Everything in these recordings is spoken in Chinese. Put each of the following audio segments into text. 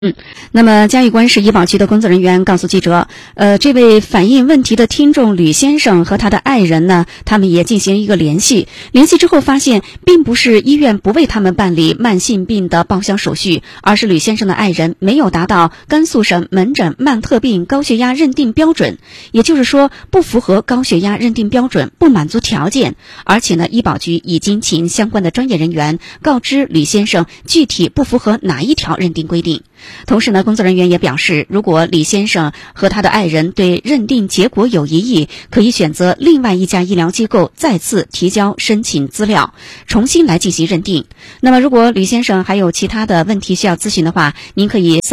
那么嘉峪关市医保局的工作人员告诉记者，这位反映问题的听众吕先生和他的爱人呢，他们也进行一个联系之后发现，并不是医院不为他们办理慢性病的报销手续，而是吕先生的爱人没有达到甘肃省门诊慢特病高血压认定标准，也就是说不符合高血压认定标准，不满足条件。而且呢，医保局已经请相关的专业人员告知吕先生具体不符合哪一条认定规定。同时呢，工作人员也表示，如果李先生和他的爱人对认定结果有异议，可以选择另外一家医疗机构再次提交申请资料，重新来进行认定。那么如果吕先生还有其他的问题需要咨询的话，您可以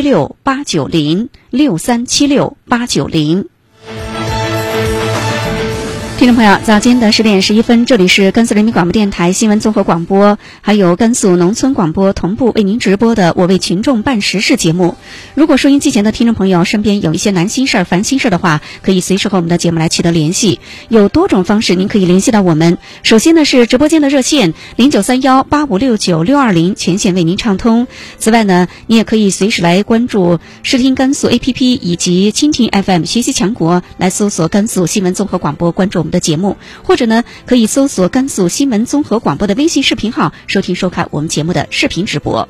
376-890-6376-890。听众朋友，早间的10点11分，这里是甘肃人民广播电台新闻综合广播，还有甘肃农村广播同步为您直播的我为群众办实事节目。如果收音机前的听众朋友身边有一些难心事儿、烦心事儿的话，可以随时和我们的节目来取得联系。有多种方式您可以联系到我们。首先呢是直播间的热线09318569-620，全线为您畅通。此外呢，你也可以随时来关注视听甘肃 APP 以及蜻蜓 FM 学习强国，来搜索甘肃新闻综合广播，关注我们的节目，或者呢可以搜索甘肃新闻综合广播的微信视频号，收听收看我们节目的视频直播。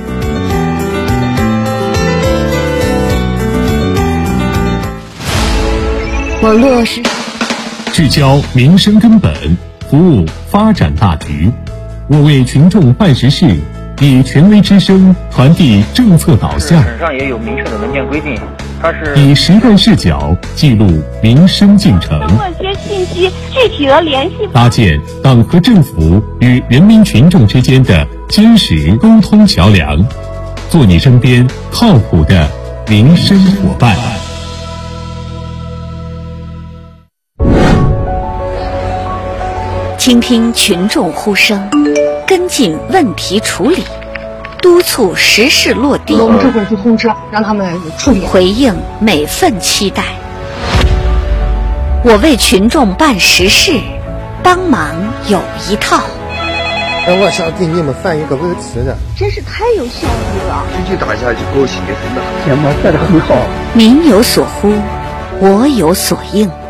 网络是聚焦民生根本，服务发展大局，我为群众办实事，以权威之声传递政策导向。 省上也有明确的文件规定，它是以时代视角记录民生进程， 这些信息具体的联系， 搭建党和政府与人民群众之间的坚实沟通桥梁，做你身边靠谱的民生伙伴。 倾听群众呼声，跟进问题处理，督促实事落地， 我们这会儿去通知，让他们处理， 回应每份期待。我为群众办实事，帮忙有一套。 我想给你们翻一个问题的， 真是太有效率了。 这句大家就高兴的很呐。 节目做得很好， 民有所呼，我有所应。